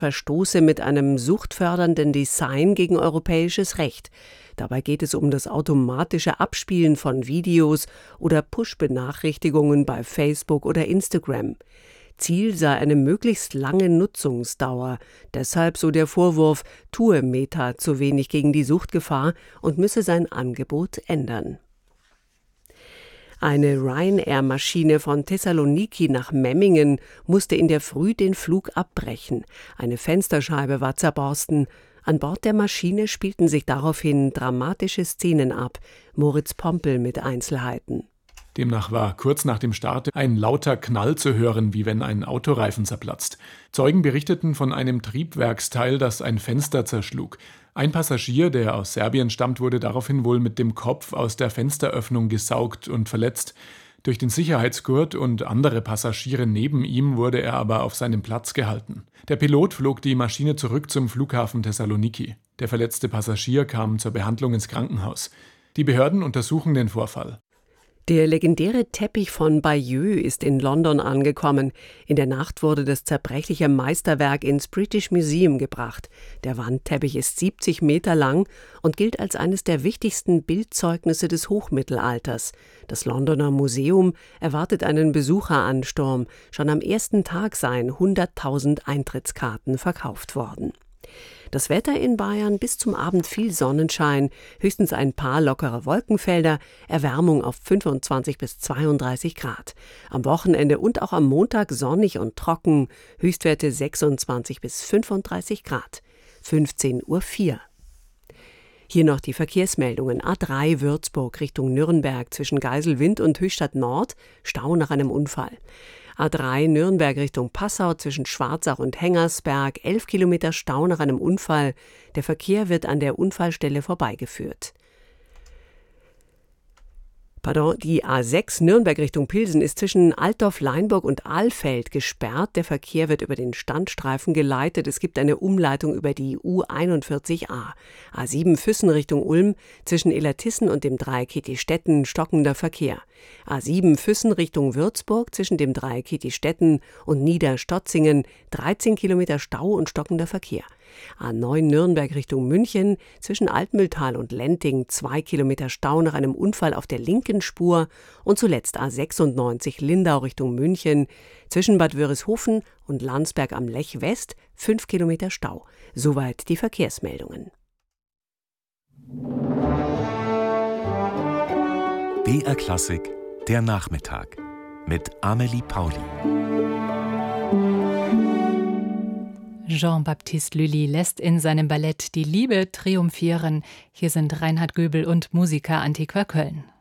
verstoße mit einem suchtfördernden Design gegen europäisches Recht. Dabei geht es um das automatische Abspielen von Videos oder Push-Benachrichtigungen bei Facebook oder Instagram. Ziel sei eine möglichst lange Nutzungsdauer. Deshalb, so der Vorwurf, tue Meta zu wenig gegen die Suchtgefahr und müsse sein Angebot ändern. Eine Ryanair-Maschine von Thessaloniki nach Memmingen musste in der Früh den Flug abbrechen. Eine Fensterscheibe war zerborsten. An Bord der Maschine spielten sich daraufhin dramatische Szenen ab. Moritz Pompel mit Einzelheiten. Demnach war kurz nach dem Start ein lauter Knall zu hören, wie wenn ein Autoreifen zerplatzt. Zeugen berichteten von einem Triebwerksteil, das ein Fenster zerschlug. Ein Passagier, der aus Serbien stammt, wurde daraufhin wohl mit dem Kopf aus der Fensteröffnung gesaugt und verletzt. Durch den Sicherheitsgurt und andere Passagiere neben ihm wurde er aber auf seinem Platz gehalten. Der Pilot flog die Maschine zurück zum Flughafen Thessaloniki. Der verletzte Passagier kam zur Behandlung ins Krankenhaus. Die Behörden untersuchen den Vorfall. Der legendäre Teppich von Bayeux ist in London angekommen. In der Nacht wurde das zerbrechliche Meisterwerk ins British Museum gebracht. Der Wandteppich ist 70 Meter lang und gilt als eines der wichtigsten Bildzeugnisse des Hochmittelalters. Das Londoner Museum erwartet einen Besucheransturm. Schon am ersten Tag seien 100.000 Eintrittskarten verkauft worden. Das Wetter in Bayern: bis zum Abend viel Sonnenschein, höchstens ein paar lockere Wolkenfelder, Erwärmung auf 25 bis 32 Grad. Am Wochenende und auch am Montag sonnig und trocken, Höchstwerte 26 bis 35 Grad. 15:04 Uhr. Hier noch die Verkehrsmeldungen. A3 Würzburg Richtung Nürnberg zwischen Geiselwind und Höchstadt Nord, Stau nach einem Unfall. A3 Nürnberg Richtung Passau zwischen Schwarzach und Hengersberg, 11 Kilometer Stau nach einem Unfall. Der Verkehr wird an der Unfallstelle vorbeigeführt. Die A6 Nürnberg Richtung Pilsen ist zwischen Altdorf-Leinburg und Alfeld gesperrt. Der Verkehr wird über den Standstreifen geleitet. Es gibt eine Umleitung über die U41a. A7 Füssen Richtung Ulm zwischen Illertissen und dem Dreieck Kitti-Stetten stockender Verkehr. A7 Füssen Richtung Würzburg zwischen dem Dreieck Kitti-Stetten und Niederstotzingen 13 Kilometer Stau und stockender Verkehr. A9 Nürnberg Richtung München zwischen Altmühltal und Lenting 2 Kilometer Stau nach einem Unfall auf der linken Spur und zuletzt A96 Lindau Richtung München zwischen Bad Wörishofen und Landsberg am Lech West 5 Kilometer Stau. Soweit die Verkehrsmeldungen. BR Klassik, der Nachmittag mit Amelie Pauli. Jean-Baptiste Lully lässt in seinem Ballett die Liebe triumphieren. Hier sind Reinhard Göbel und Musica Antiqua Köln.